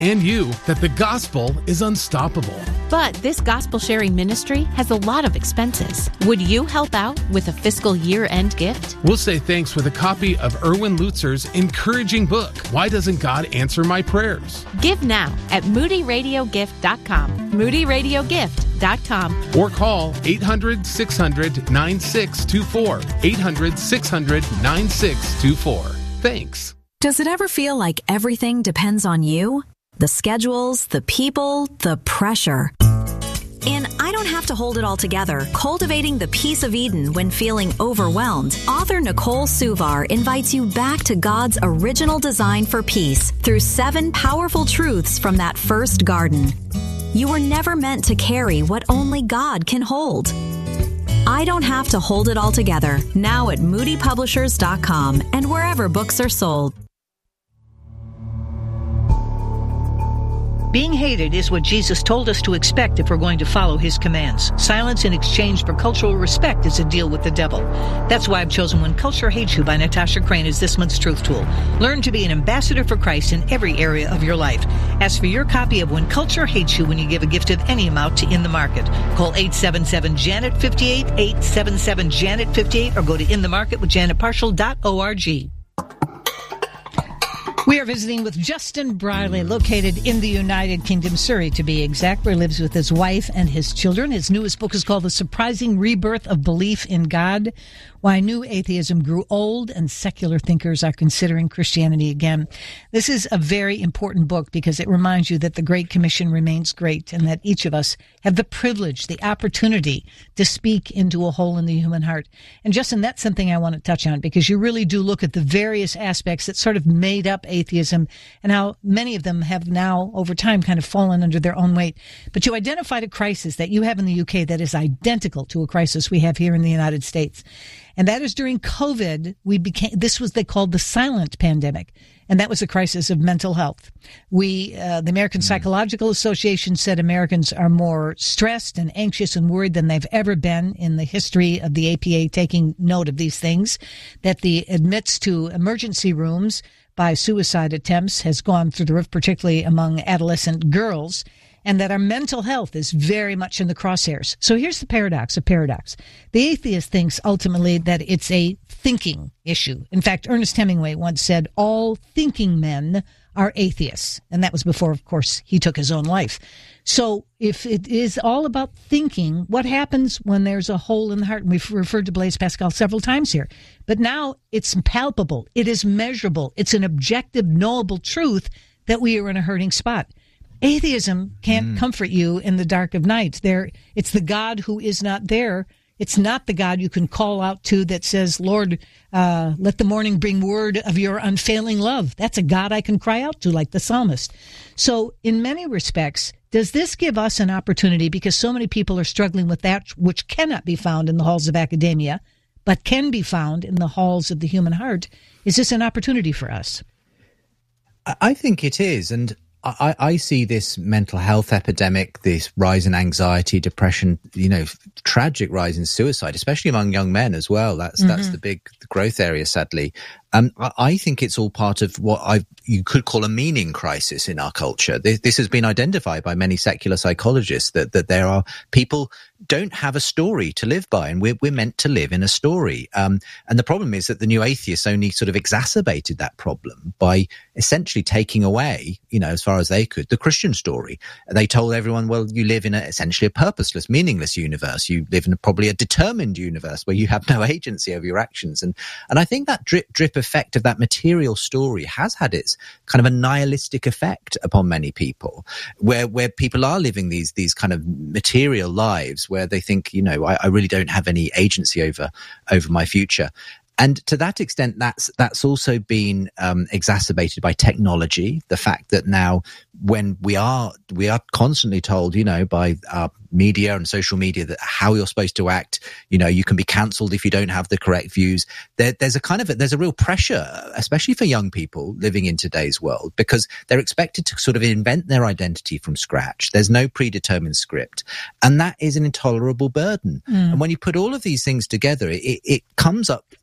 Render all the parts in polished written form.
and you that the gospel is unstoppable. But this gospel sharing ministry has a lot of expenses. Would you help out with a fiscal year-end gift? We'll say thanks with a copy of Erwin Lutzer's encouraging book, Why Doesn't God Answer My Prayers? Give now at moodyradiogift.com. moodyradiogift.com. Or call 800-600-9624. 800-600-9624. Thanks. Does it ever feel like everything depends on you? The schedules, the people, the pressure. In I Don't Have to Hold It All Together, Cultivating the Peace of Eden When Feeling Overwhelmed, author Nicole Suvar invites you back to God's original design for peace through 7 powerful truths from that first garden. You were never meant to carry what only God can hold. I Don't Have to Hold It All Together, now at moodypublishers.com and wherever books are sold. Being hated is what Jesus told us to expect if we're going to follow his commands. Silence in exchange for cultural respect is a deal with the devil. That's why I've chosen When Culture Hates You by Natasha Crane as this month's Truth Tool. Learn to be an ambassador for Christ in every area of your life. Ask for your copy of When Culture Hates You when you give a gift of any amount to In the Market. Call 877-JANET-58, 877-JANET-58, or go to inthemarketwithjanetparshall.org. We are visiting with Justin Brierley, located in the United Kingdom, Surrey to be exact, where he lives with his wife and his children. His newest book is called The Surprising Rebirth of Belief in God: Why New Atheism Grew Old and Secular Thinkers Are Considering Christianity Again. This is a very important book because it reminds you that the Great Commission remains great and that each of us have the privilege, the opportunity to speak into a hole in the human heart. And Justin, that's something I want to touch on because you really do look at the various aspects that sort of made up atheism and how many of them have now over time kind of fallen under their own weight. But you identified a crisis that you have in the UK that is identical to a crisis we have here in the United States. And that is during COVID, this was they called the silent pandemic. And that was a crisis of mental health. The American Psychological Association said Americans are more stressed and anxious and worried than they've ever been in the history of the APA taking note of these things, that the admits to emergency rooms by suicide attempts has gone through the roof, particularly among adolescent girls, and that our mental health is very much in the crosshairs. So here's the paradox of paradox. The atheist thinks ultimately that it's a thinking issue. In fact, Ernest Hemingway once said, all thinking men are atheists. And that was before, of course, he took his own life. So if it is all about thinking, what happens when there's a hole in the heart? And we've referred to Blaise Pascal several times here. But now it's palpable. It is measurable. It's an objective, knowable truth that we are in a hurting spot. Atheism can't comfort you in the dark of night. It's the God who is not there. It's not the God you can call out to that says, Lord, let the morning bring word of your unfailing love. That's a God I can cry out to, like the psalmist. So in many respects, does this give us an opportunity, because so many people are struggling with that which cannot be found in the halls of academia, but can be found in the halls of the human heart? Is this an opportunity for us? I think it is. And I see this mental health epidemic, this rise in anxiety, depression, tragic rise in suicide, especially among young men as well. That's the big growth area, sadly. I think it's all part of what you could call a meaning crisis in our culture. This has been identified by many secular psychologists that there are people don't have a story to live by, and we're meant to live in a story. And the problem is that the new atheists only sort of exacerbated that problem by essentially taking away, as far as they could, the Christian story. They told everyone, well, you live in essentially a purposeless, meaningless universe. You live in probably a determined universe where you have no agency over your actions. And I think that drip effect of that material story has had its kind of a nihilistic effect upon many people, where people are living these kind of material lives where they think, I really don't have any agency over my future. And to that extent, that's also been exacerbated by technology. The fact that now, when we are constantly told, by media and social media, that how you're supposed to act, you can be cancelled if you don't have the correct views. There's a real pressure, especially for young people living in today's world, because they're expected to sort of invent their identity from scratch. There's no predetermined script, and that is an intolerable burden. And when you put all of these things together, it comes up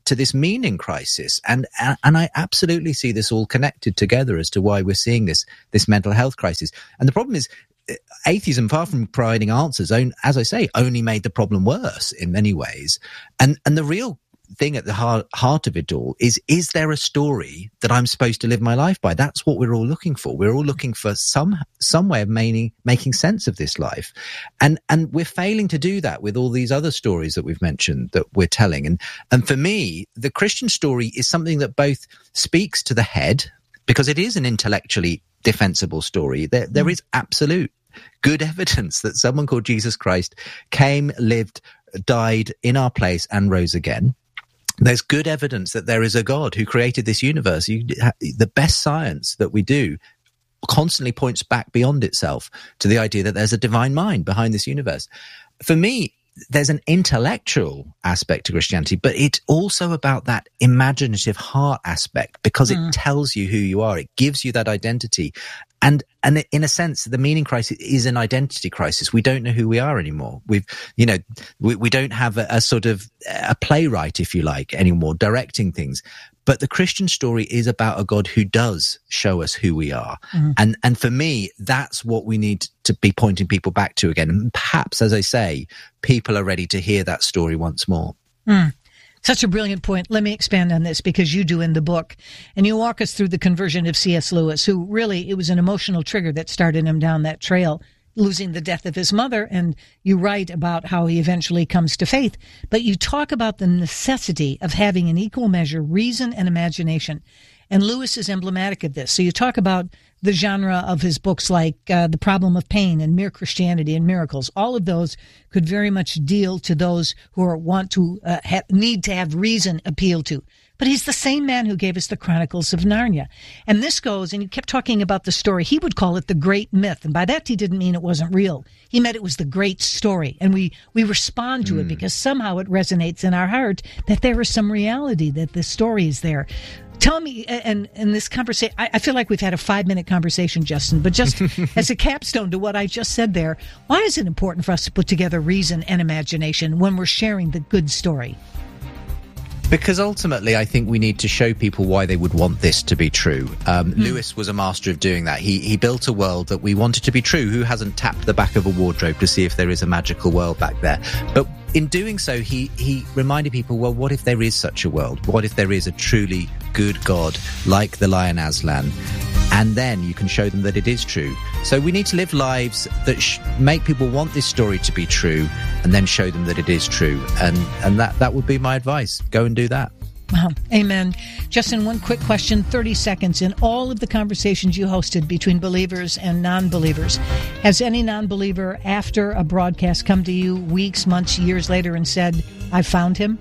to this meaning crisis. And I absolutely see this all connected together as to why we're seeing this mental health crisis. And the problem is, atheism, far from providing answers, as I say, only made the problem worse in many ways. And the real thing at the heart of it all is there a story that I'm supposed to live my life by? That's what we're all looking for. We're all looking for some way of making sense of this life. And we're failing to do that with all these other stories that we've mentioned that we're telling. And for me, the Christian story is something that both speaks to the head, because it is an intellectually defensible story. There is absolute good evidence that someone called Jesus Christ came, lived, died in our place and rose again. There's good evidence that there is a God who created this universe. The best science that we do constantly points back beyond itself to the idea that there's a divine mind behind this universe. For me, there's an intellectual aspect to Christianity, but it's also about that imaginative heart aspect, because it tells you who you are. It gives you that identity. And in a sense, the meaning crisis is an identity crisis. We don't know who we are anymore. We don't have a sort of a playwright, if you like, anymore directing things. But the Christian story is about a God who does show us who we are. And for me, that's what we need to be pointing people back to again. And perhaps, as I say, people are ready to hear that story once more. Such a brilliant point. Let me expand on this, because you do in the book. And you walk us through the conversion of C.S. Lewis, who really, it was an emotional trigger that started him down that trail, losing the death of his mother. And you write about how he eventually comes to faith. But you talk about the necessity of having in equal measure reason and imagination. And Lewis is emblematic of this. So you talk about the genre of his books like The Problem of Pain and Mere Christianity and Miracles. All of those could very much deal to those who need to have reason appeal to. But he's the same man who gave us the Chronicles of Narnia. And this goes, and you kept talking about the story. He would call it the great myth. And by that, he didn't mean it wasn't real. He meant it was the great story. And we respond to it because somehow it resonates in our heart that there is some reality, that the story is there. Tell me, and in this conversation, I feel like we've had a 5-minute conversation, Justin, but just as a capstone to what I just said there, why is it important for us to put together reason and imagination when we're sharing the good story? Because ultimately, I think we need to show people why they would want this to be true. Lewis was a master of doing that. He built a world that we wanted to be true. Who hasn't tapped the back of a wardrobe to see if there is a magical world back there? But in doing so, he reminded people, well, what if there is such a world? What if there is a truly good God like the Lion Aslan? And then you can show them that it is true. So we need to live lives that make people want this story to be true, and then show them that it is true. And that would be my advice. Go and do that. Wow. Amen. Justin, one quick question, 30 seconds. In all of the conversations you hosted between believers and non-believers, has any non-believer after a broadcast come to you weeks, months, years later and said, I found him?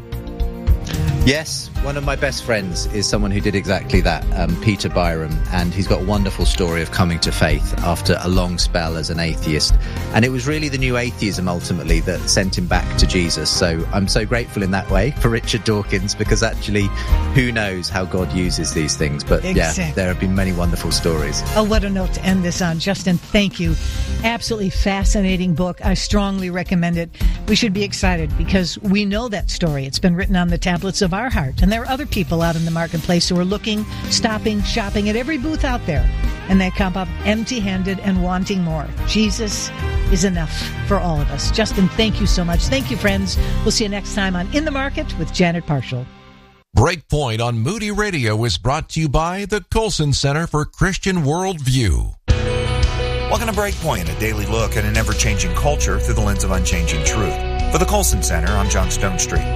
Yes, one of my best friends is someone who did exactly that, Peter Byram, and he's got a wonderful story of coming to faith after a long spell as an atheist. And it was really the new atheism, ultimately, that sent him back to Jesus. So I'm so grateful in that way for Richard Dawkins, because actually, who knows how God uses these things. But exactly. Yeah, there have been many wonderful stories. Oh, what a note to end this on. Justin, thank you. Absolutely fascinating book. I strongly recommend it. We should be excited because we know that story. It's been written on the tablets of our heart. And there are other people out in the marketplace who are looking, stopping, shopping at every booth out there. And they come up empty-handed and wanting more. Jesus is enough for all of us. Justin, thank you so much. Thank you, friends. We'll see you next time on In the Market with Janet Parshall. Breakpoint on Moody Radio is brought to you by the Colson Center for Christian Worldview. Welcome to Breakpoint, a daily look at an ever-changing culture through the lens of unchanging truth. For the Colson Center, I'm John Stone Street.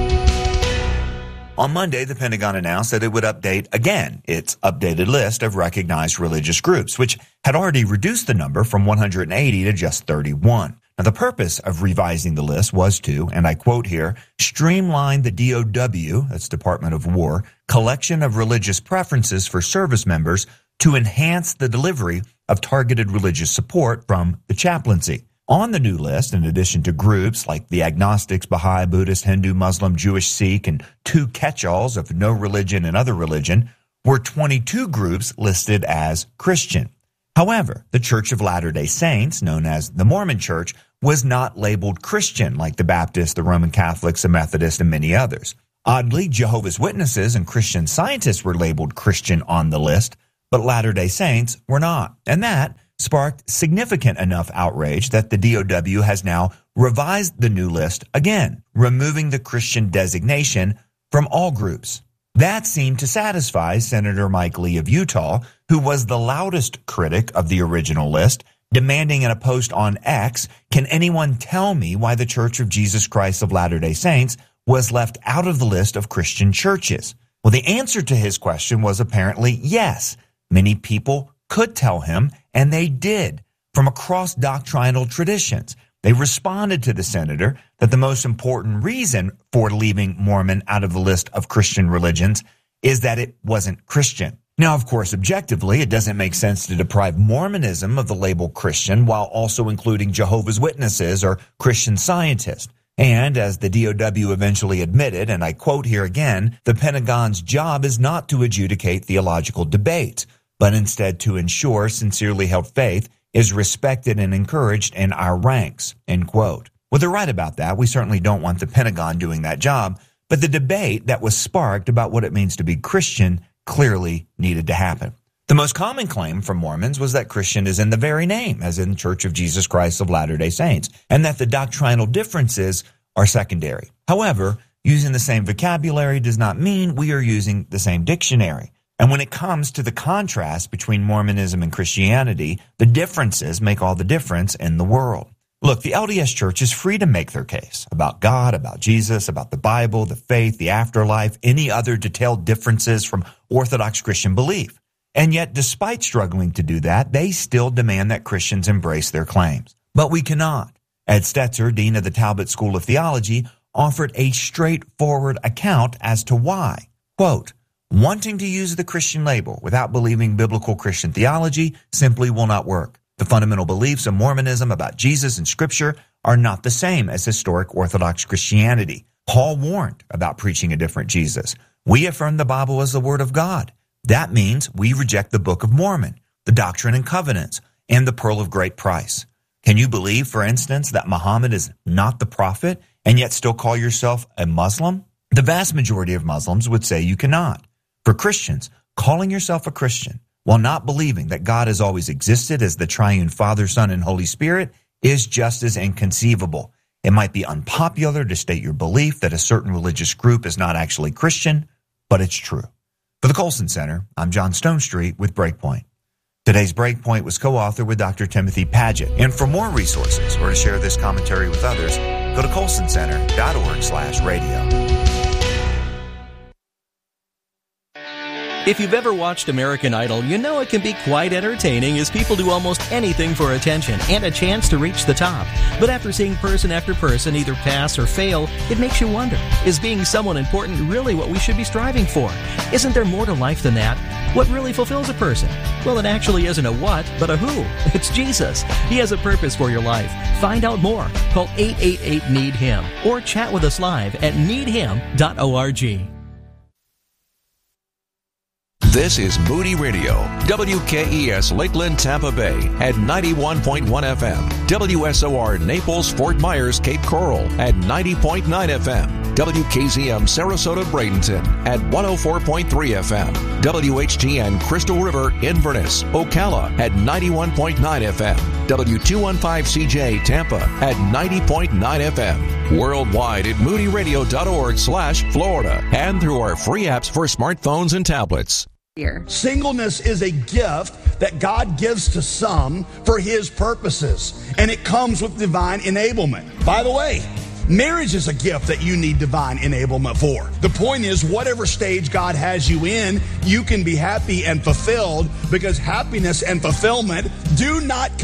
On Monday, the Pentagon announced that it would update again its updated list of recognized religious groups, which had already reduced the number from 180 to just 31. Now, the purpose of revising the list was to, and I quote here, streamline the DOW, that's Department of War, collection of religious preferences for service members to enhance the delivery of targeted religious support from the chaplaincy. On the new list, in addition to groups like the agnostics, Baha'i, Buddhist, Hindu, Muslim, Jewish, Sikh, and 2 catch-alls of no religion and other religion, were 22 groups listed as Christian. However, the Church of Latter-day Saints, known as the Mormon Church, was not labeled Christian like the Baptists, the Roman Catholics, the Methodists, and many others. Oddly, Jehovah's Witnesses and Christian Scientists were labeled Christian on the list, but Latter-day Saints were not. And that sparked significant enough outrage that the DOW has now revised the new list again, removing the Christian designation from all groups. That seemed to satisfy Senator Mike Lee of Utah, who was the loudest critic of the original list, demanding in a post on X, "Can anyone tell me why the Church of Jesus Christ of Latter-day Saints was left out of the list of Christian churches?" Well, the answer to his question was apparently yes. Many people could tell him, and they did, from across doctrinal traditions. They responded to the senator that the most important reason for leaving Mormon out of the list of Christian religions is that it wasn't Christian. Now, of course, objectively, it doesn't make sense to deprive Mormonism of the label Christian while also including Jehovah's Witnesses or Christian Scientists. And as the DOW eventually admitted, and I quote here again, the Pentagon's job is not to adjudicate theological debates, but instead to ensure sincerely held faith is respected and encouraged in our ranks, end quote. Well, they're right about that. We certainly don't want the Pentagon doing that job, but the debate that was sparked about what it means to be Christian clearly needed to happen. The most common claim from Mormons was that Christian is in the very name, as in Church of Jesus Christ of Latter-day Saints, and that the doctrinal differences are secondary. However, using the same vocabulary does not mean we are using the same dictionary. And when it comes to the contrast between Mormonism and Christianity, the differences make all the difference in the world. Look, the LDS Church is free to make their case about God, about Jesus, about the Bible, the faith, the afterlife, any other detailed differences from Orthodox Christian belief. And yet, despite struggling to do that, they still demand that Christians embrace their claims. But we cannot. Ed Stetzer, dean of the Talbot School of Theology, offered a straightforward account as to why. Quote, "Wanting to use the Christian label without believing biblical Christian theology simply will not work. The fundamental beliefs of Mormonism about Jesus and Scripture are not the same as historic Orthodox Christianity. Paul warned about preaching a different Jesus. We affirm the Bible as the Word of God. That means we reject the Book of Mormon, the Doctrine and Covenants, and the Pearl of Great Price. Can you believe, for instance, that Muhammad is not the prophet and yet still call yourself a Muslim? The vast majority of Muslims would say you cannot. For Christians, calling yourself a Christian while not believing that God has always existed as the triune Father, Son, and Holy Spirit is just as inconceivable. It might be unpopular to state your belief that a certain religious group is not actually Christian, but it's true. For the Colson Center, I'm John Stonestreet with Breakpoint. Today's Breakpoint was co-authored with Dr. Timothy Paget. And for more resources or to share this commentary with others, go to colsoncenter.org/radio. If you've ever watched American Idol, you know it can be quite entertaining as people do almost anything for attention and a chance to reach the top. But after seeing person after person either pass or fail, it makes you wonder, is being someone important really what we should be striving for? Isn't there more to life than that? What really fulfills a person? Well, it actually isn't a what, but a who. It's Jesus. He has a purpose for your life. Find out more. Call 888-NEED-HIM or chat with us live at needhim.org. This is Moody Radio, WKES Lakeland, Tampa Bay at 91.1 FM, WSOR Naples, Fort Myers, Cape Coral at 90.9 FM, WKZM Sarasota, Bradenton at 104.3 FM, WHTN Crystal River, Inverness, Ocala at 91.9 FM, W215CJ Tampa at 90.9 FM, worldwide at moodyradio.org/Florida and through our free apps for smartphones and tablets. Singleness is a gift that God gives to some for His purposes, and it comes with divine enablement. By the way, marriage is a gift that you need divine enablement for. The point is, whatever stage God has you in, you can be happy and fulfilled, because happiness and fulfillment do not